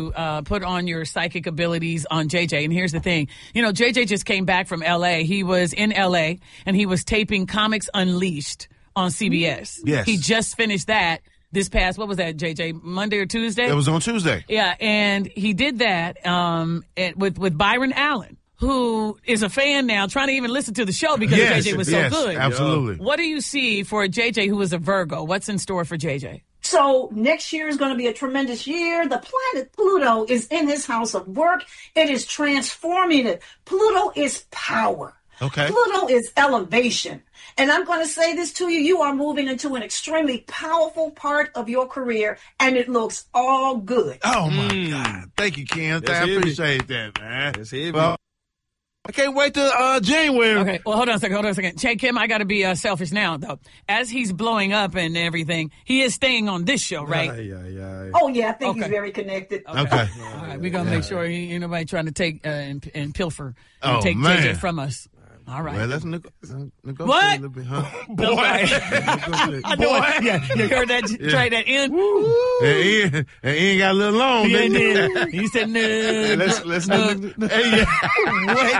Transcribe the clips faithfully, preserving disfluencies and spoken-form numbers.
to uh, put on your psychic abilities on J J. And here's the thing. You know, J J just came back from L A. He was in L A, and he was taping Comics Unleashed on C B S. Yes. He just finished that this past, what was that, J J, Monday or Tuesday? It was on Tuesday. Yeah, and he did that um, at, with, with Byron Allen, who is a fan now, trying to even listen to the show because yes, J J was yes, so good. Absolutely. What do you see for J J, who is a Virgo? What's in store for J J? So next year is going to be a tremendous year. The planet Pluto is in his house of work. It is transforming it. Pluto is power. Okay. Pluto is elevation. And I'm going to say this to you. You are moving into an extremely powerful part of your career, and it looks all good. Oh, my Mm. God. Thank you, Ken. That's I heavy. appreciate that, man. That's heavy. Well, I can't wait till uh, January. Okay, well, hold on a second, hold on a second. Che Kim, I got to be uh, selfish now, though. As he's blowing up and everything, he is staying on this show, right? Aye, aye, aye. Oh, yeah, I think Okay. he's very connected. Okay. All right, we're going to make sure he, ain't nobody trying to take uh, and, and pilfer and Oh, take man. J J from us. All right. Well, let's neg- negotiate What? a little bit, huh? Boy. I know it. Yeah, you heard that, Yeah. try that in? And Ian, and Ian got a little long, Yeah, didn't then he said, no. Let's let's Uh, do Hey, yeah. what?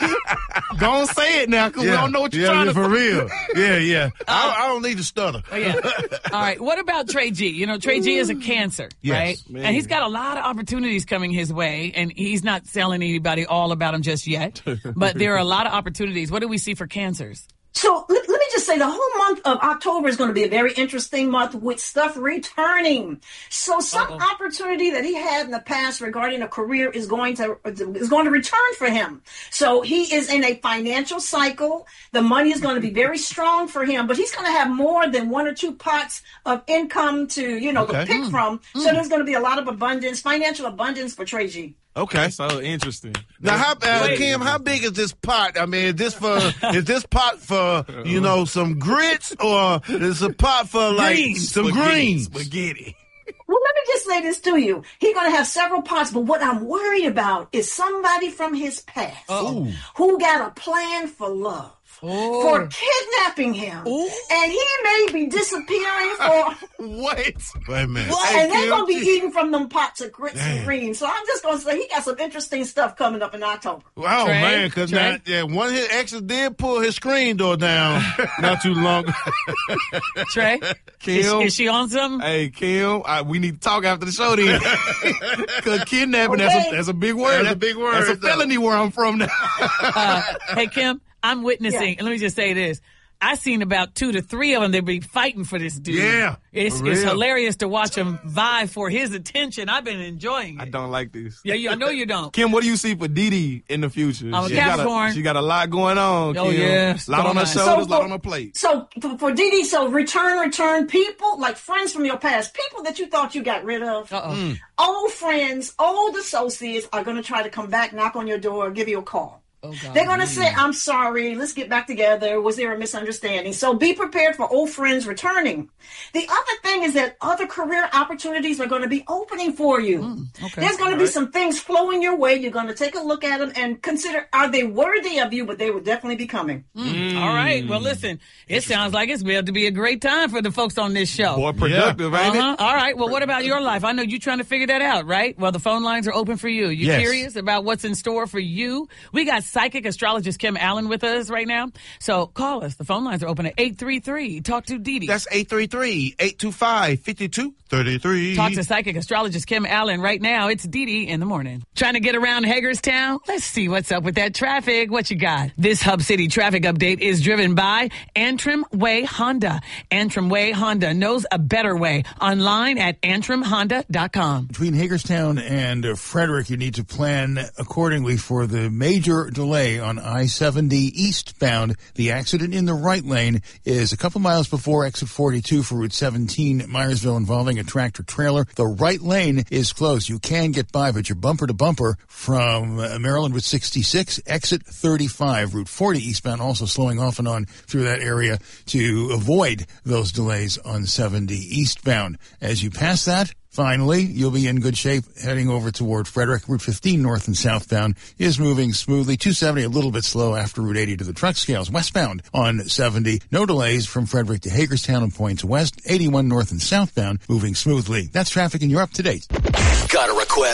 Go on, say it now, cause we Yeah. don't know what you're yeah, trying yeah, to. for real. Yeah, yeah. I, I don't need to stutter. Oh, yeah. All right. What about Trey G? You know, Trey G is a Cancer, Yes, right? man. And he's got a lot of opportunities coming his way, and he's not telling anybody all about them just yet. But there are a lot of opportunities. What do we see for Cancers? So let, let me just say the whole month of October is going to be a very interesting month with stuff returning. So some Uh-oh. opportunity that he had in the past regarding a career is going to is going to return for him. So he is in a financial cycle. The money is going to be very strong for him, but he's going to have more than one or two pots of income to, you know, Okay. to pick from. So there's going to be a lot of abundance, financial abundance for Trey G. Okay. That's so interesting. Now, how, uh, Wait. Kim, how big is this pot? I mean, is this for is this pot for you know some grits, or is a pot for like Greens. some Spaghetti, greens? Spaghetti. Well, let me just say this to you. He's going to have several pots, but what I'm worried about is somebody from his past Uh-oh. who got a plan for love, Oh. for kidnapping him, Ooh. and he may be disappearing for, What? Wait a minute. and they're Kim, going to be eating from them pots of grits Damn. and greens. So I'm just going to say he got some interesting stuff coming up in October. Oh Trey? man, because Trey? yeah, one of his exes did pull his screen door down not too long. Trey? Is, Kim? is she on something? Hey, Kim, I, we need to talk after the show then. Because kidnapping, that's, Okay. a, that's a big word. That's a big word, That's a though. felony where I'm from now. Uh, hey, Kim, I'm witnessing, and let me just say this. I seen about two to three of them. They be fighting for this dude. Yeah, it's for it's real. hilarious to watch them vie for his attention. I've been enjoying it. I don't like this. Yeah, you, I know you don't. Kim, what do you see for Dee Dee in the future? I'm a She got Capricorn. She got a lot going on, Oh, Kim. yes. A lot on her Don't shoulders, lie. a lot on her plate. So for, for Dee Dee, so return, return people, like friends from your past, people that you thought you got rid of. Uh-oh. Old friends, old associates are going to try to come back, knock on your door, give you a call. Oh, God. They're going to say, I'm sorry, let's get back together. Was there a misunderstanding? So be prepared for old friends returning. The other thing is that other career opportunities are going to be opening for you. Mm, okay. There's going to be some things flowing your way. You're going to take a look at them and consider, are they worthy of you? But they will definitely be coming. Mm, all right. Well, listen, it sounds like it's going to be a great time for the folks on this show. Boy, productive, ain't Uh-huh. it? All right. Well, what about your life? I know you're trying to figure that out, right? Well, the phone lines are open for you. You Yes. curious about what's in store for you? We got psychic astrologist Kim Allen with us right now. So call us. The phone lines are open at eight three three. Talk to Dee Dee. That's eight three three, eight two five, five two three three. Talk to psychic astrologist Kim Allen right now. It's Dee Dee in the morning. Trying to get around Hagerstown? Let's see what's up with that traffic. What you got? This Hub City traffic update is driven by Antrim Way Honda. Antrim Way Honda knows a better way. Online at antrim honda dot com. Between Hagerstown and uh, Frederick, you need to plan accordingly for the major delay on I seventy eastbound. The accident in the right lane is a couple miles before exit forty-two for Route seventeen, Myersville, involving a tractor trailer. The right lane is closed. You can get by, but you're bumper to bumper from uh, Maryland with sixty-six, exit thirty-five, Route forty eastbound, also slowing off and on through that area to avoid those delays on seventy eastbound. As you pass that, finally, you'll be in good shape heading over toward Frederick. Route fifteen north and southbound is moving smoothly. two seventy a little bit slow after Route eighty to the truck scales. Westbound on seventy, no delays from Frederick to Hagerstown and points west. eighty-one north and southbound moving smoothly. That's traffic and you're up to date. Got a request?